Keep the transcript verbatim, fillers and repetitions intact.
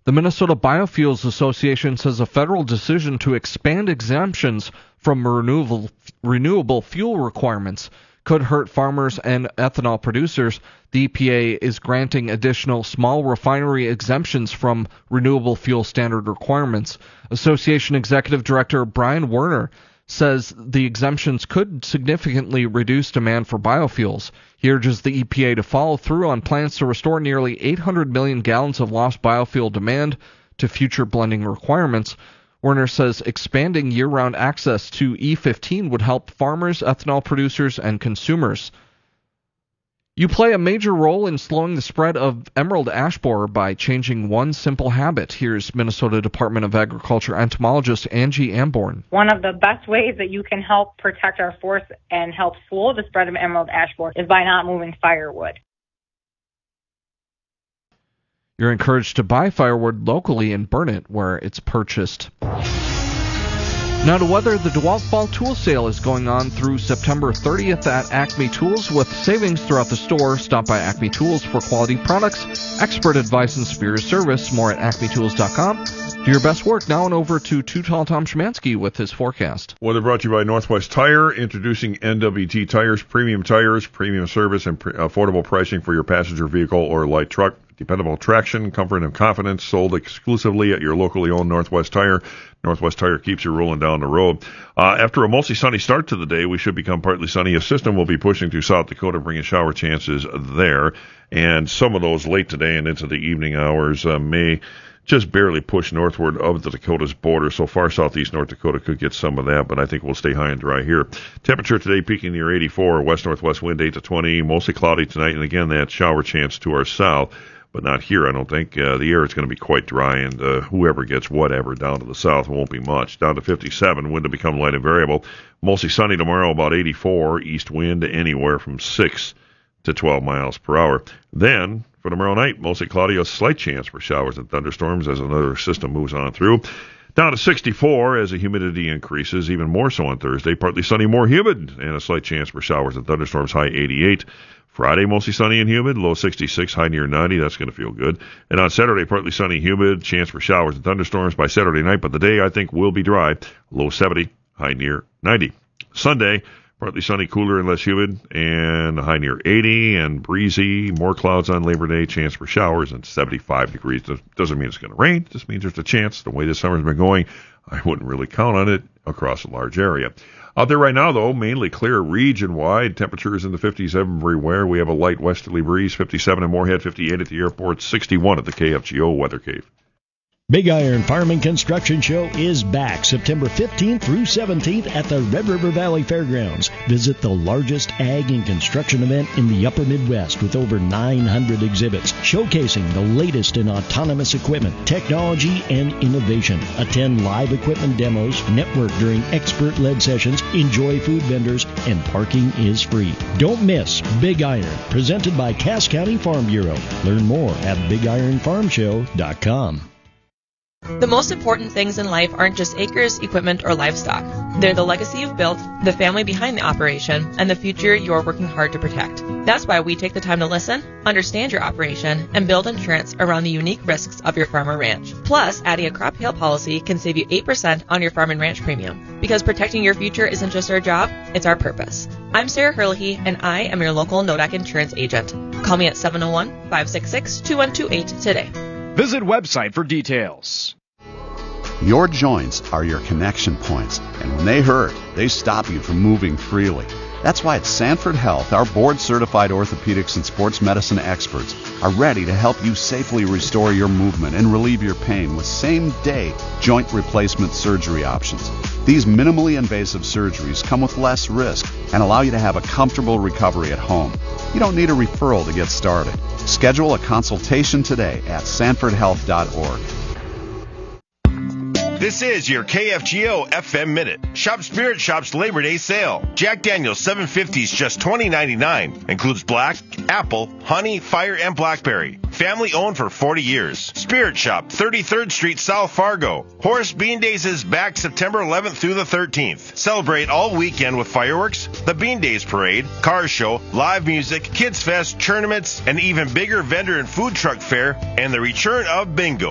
The Minnesota Biofuels Association says a federal decision to expand exemptions from renewable, renewable fuel requirements could hurt farmers and ethanol producers. The E P A is granting additional small refinery exemptions from renewable fuel standard requirements. Association Executive Director Brian Werner says the exemptions could significantly reduce demand for biofuels. He urges the E P A to follow through on plans to restore nearly eight hundred million gallons of lost biofuel demand to future blending requirements. Werner says expanding year-round access to E fifteen would help farmers, ethanol producers, and consumers. You play a major role in slowing the spread of emerald ash borer by changing one simple habit. Here's Minnesota Department of Agriculture entomologist Angie Amborn. One of the best ways that you can help protect our forests and help slow the spread of emerald ash borer is by not moving firewood. You're encouraged to buy firewood locally and burn it where it's purchased. Now to weather, the DeWalt Fall Tool Sale is going on through September thirtieth at Acme Tools with savings throughout the store. Stop by Acme Tools for quality products, expert advice, and superior service. More at acme tools dot com. Do your best work now, and over to Too Tall Tom Szymanski with his forecast. Weather brought to you by Northwest Tire, introducing N W T Tires, premium tires, premium service, and pre- affordable pricing for your passenger vehicle or light truck. Dependable traction, comfort, and confidence, sold exclusively at your locally owned Northwest Tire. Northwest Tire keeps you rolling down the road. Uh, after a mostly sunny start to the day, we should become partly sunny. A system will be pushing through South Dakota, bringing shower chances there. And some of those late today and into the evening hours uh, may just barely push northward of the Dakota's border. So far southeast North Dakota could get some of that, but I think we'll stay high and dry here. Temperature today peaking near eighty-four, west-northwest wind eight to twenty, mostly cloudy tonight, and again, that shower chance to our south. But not here, I don't think. Uh, the air is going to be quite dry, and uh, whoever gets whatever down to the south won't be much. Down to fifty-seven, wind to become light and variable. Mostly sunny tomorrow, about eighty-four. East wind anywhere from six to twelve miles per hour. Then, for tomorrow night, mostly cloudy, a slight chance for showers and thunderstorms as another system moves on through. Down to sixty-four as the humidity increases, even more so on Thursday. Partly sunny, more humid, and a slight chance for showers and thunderstorms, high eighty-eight. Friday, mostly sunny and humid, low sixty-six, high near ninety. That's going to feel good. And on Saturday, partly sunny, humid, chance for showers and thunderstorms by Saturday night, but the day, I think, will be dry, low seventy, high near ninety. Sunday, partly sunny, cooler and less humid, and high near eighty, and breezy, more clouds on Labor Day, chance for showers, and seventy-five degrees. Doesn't mean it's going to rain, it just means there's a chance. The way this summer's been going, I wouldn't really count on it across a large area. Out there right now, though, mainly clear region-wide. Temperatures in the fifties everywhere. We have a light westerly breeze, fifty-seven in Moorhead, fifty-eight at the airport, sixty-one at the K F G O Weather Cave. Big Iron Farm and Construction Show is back September fifteenth through seventeenth at the Red River Valley Fairgrounds. Visit the largest ag and construction event in the upper Midwest with over nine hundred exhibits showcasing the latest in autonomous equipment, technology, and innovation. Attend live equipment demos, network during expert-led sessions, enjoy food vendors, and parking is free. Don't miss Big Iron, presented by Cass County Farm Bureau. Learn more at big iron farm show dot com. The most important things in life aren't just acres, equipment, or livestock. They're the legacy you've built, the family behind the operation, and the future you're working hard to protect. That's why we take the time to listen, understand your operation, and build insurance around the unique risks of your farm or ranch. Plus, adding a crop hail policy can save you eight percent on your farm and ranch premium. Because protecting your future isn't just our job, it's our purpose. I'm Sarah Herlihy, and I am your local Nodak insurance agent. Call me at seven oh one, five six six, two one two eight today. Visit website for details. Your joints are your connection points, and when they hurt, they stop you from moving freely. That's why at Sanford Health, our board-certified orthopedics and sports medicine experts are ready to help you safely restore your movement and relieve your pain with same-day joint replacement surgery options. These minimally invasive surgeries come with less risk and allow you to have a comfortable recovery at home. You don't need a referral to get started. Schedule a consultation today at sanford health dot org. This is your K F G O F M Minute. Shop Spirit Shop's Labor Day sale. Jack Daniel's seven fifty is just twenty ninety-nine. Includes black, apple, honey, fire, and blackberry. Family owned for forty years. Spirit Shop, thirty-third Street, South Fargo. Horace Bean Days is back September eleventh through the thirteenth. Celebrate all weekend with fireworks, the Bean Days Parade, car show, live music, kids fest, tournaments, an even bigger vendor and food truck fair, and the return of bingo.